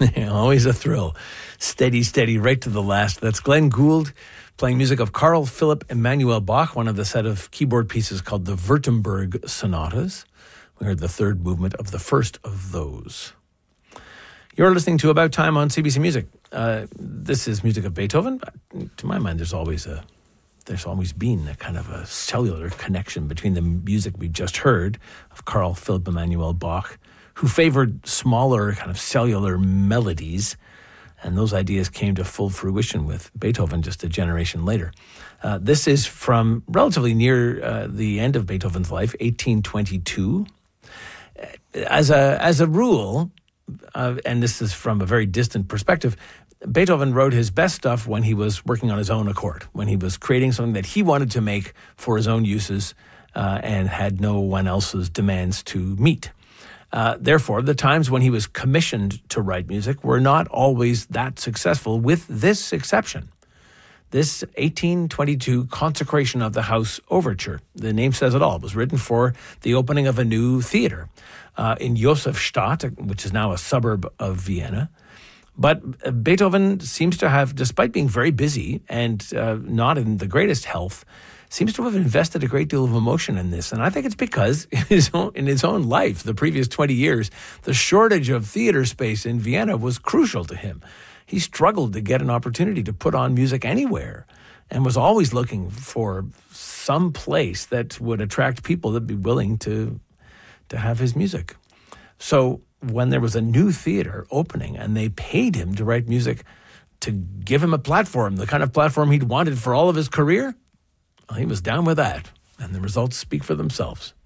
Always a thrill. Steady, steady, right to the last. That's Glenn Gould playing music of Carl Philipp Emanuel Bach, one of the set of keyboard pieces called the Württemberg Sonatas. We heard the third movement of the first of those. You're listening to About Time on CBC Music. This is music of Beethoven. To my mind, there's always been a kind of a cellular connection between the music we just heard of Carl Philipp Emanuel Bach, who favored smaller kind of cellular melodies, and those ideas came to full fruition with Beethoven just a generation later. This is from relatively near the end of Beethoven's life, 1822. As a rule, and this is from a very distant perspective, Beethoven wrote his best stuff when he was working on his own accord, when he was creating something that he wanted to make for his own uses and had no one else's demands to meet. Therefore, the times when he was commissioned to write music were not always that successful, with this exception. This 1822 Consecration of the House Overture, the name says it all, was written for the opening of a new theater in Josefstadt, which is now a suburb of Vienna. But Beethoven seems to have, despite being very busy and not in the greatest health, seems to have invested a great deal of emotion in this. And I think it's because in his own life, the previous 20 years, the shortage of theater space in Vienna was crucial to him. He struggled to get an opportunity to put on music anywhere and was always looking for some place that would attract people that'd be willing to have his music. So when there was a new theater opening and they paid him to write music to give him a platform, the kind of platform he'd wanted for all of his career, well, he was down with that. And the results speak for themselves.